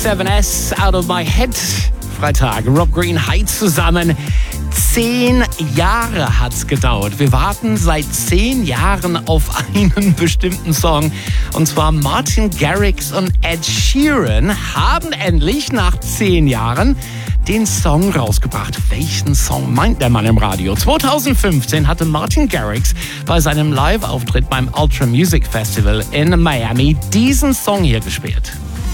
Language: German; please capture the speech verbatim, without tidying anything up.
seven S, Out of My Head. Freitag, Rob Green, Hyde zusammen. Zehn Jahre hat's gedauert. Wir warten seit zehn Jahren auf einen bestimmten Song. Und zwar Martin Garrix und Ed Sheeran haben endlich nach zehn Jahren den Song rausgebracht. Welchen Song meint der Mann im Radio? zwanzig fünfzehn hatte Martin Garrix bei seinem Live-Auftritt beim Ultra Music Festival in Miami diesen Song hier gespielt.